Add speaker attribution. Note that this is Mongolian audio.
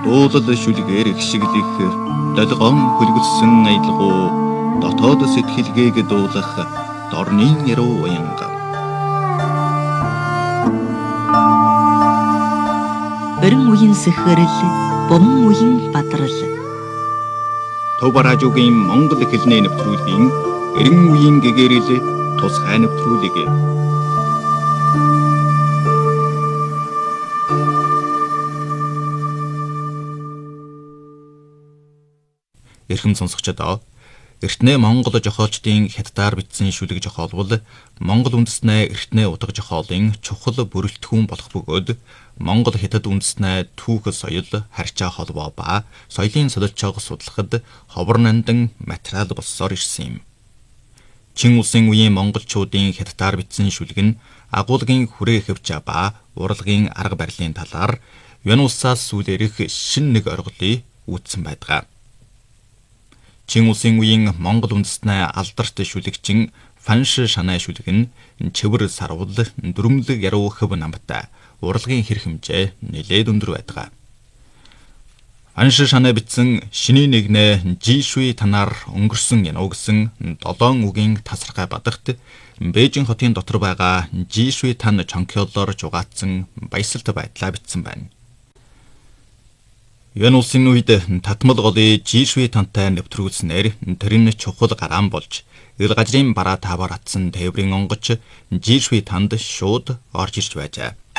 Speaker 1: уулал шүлгээр ихшиглэх долгоон хөлгөссөн аялгуу дотоод сэтгэлгээг дуулах дорны яруу уянга.
Speaker 2: Өрн үеийн сэхэрэл, бомн үеийн бадрал.
Speaker 1: Төв радиогийн Монгол хэлний нэвтрүүлгийн эрен үеийн гэгэрэл тусгай нэвтрүүлэг. Эрхэм сонсогчдоо, эртнээ Монгол жохоолчдын хятадаар бичсэн шүлэг жохоол бол Монгол үндэснээ эртнээ утга жохоолын чухал бүрэлдэхүүн болох бөгөөд Монгол хятад үндэснээ түүх соёл, харьцаа холбоо ба соёлын солилцоог судлахад ховор нандин материал болсоор ирсэн юм. Чин улсын үеийн монголчуудын хятадаар бичсэн шүлэг нь агуулгын хүрээ хэвч ба урлагийн арга барилын талаар Юан улсаас сүүлээрх шин нэг оргилыг үүссэн байдаг. Чин улсын үеийн Монгол үндэстний алдарт шүлэгчин Фанш Шанай шүлэг нь чивэр сарвал дүрмлэг яруу хөв намтай урлагийн хэр хэмжээ нэлээд өндөр байдаг. Фанш Шанай бичсэн шиний нэгнэ Жишүй танаар өнгөрсөн януу гэсэн 7 үгийн тасархай бадагт Бээжин хотын дотор байгаа Жишүй тан чонкёлоор жугаацсан баясгалт байдлаа бичсэн байна. Юан улсын үед татмал голыг Жишүй тантай нэвтрүүлснээр тэр нь чухал гараан болж ил газрын бараа таваар атсан тээврийн онгоч Жишүй танд шууд орж ирж байжээ.